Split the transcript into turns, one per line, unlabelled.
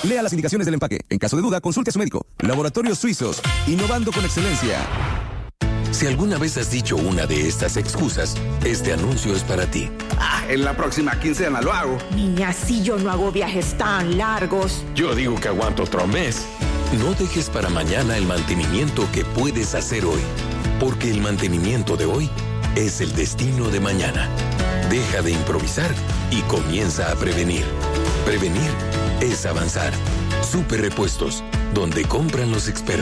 Lea las indicaciones del empaque. En caso de duda, consulte a su médico. Laboratorios Suizos, innovando con excelencia.
Si alguna vez has dicho una de estas excusas, este anuncio es para ti.
En la próxima quincena lo hago.
Niña, si yo no hago viajes tan largos.
Yo digo que aguanto otro mes. No dejes para mañana el mantenimiento que puedes hacer hoy, porque el mantenimiento de hoy es el destino de mañana. Deja de improvisar y comienza a prevenir. Prevenir es avanzar. Super Repuestos, donde compran los expertos.